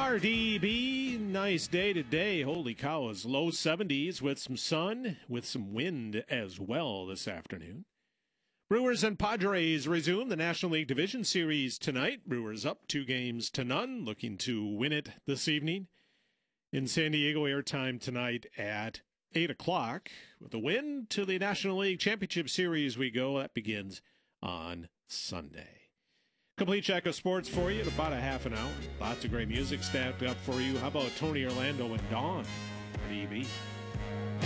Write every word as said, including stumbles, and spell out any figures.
R D B, nice day today. Holy cow, it's low seventies with some sun, with some wind as well this afternoon. Brewers and Padres resume the National League Division Series tonight. Brewers up two games to none, looking to win it this evening. In San Diego, airtime tonight at eight o'clock. With the win to the National League Championship Series we go. That begins on Sunday. Complete check of sports for you in about a half an hour. Lots of great music stacked up for you. How about Tony Orlando and Dawn? R D B.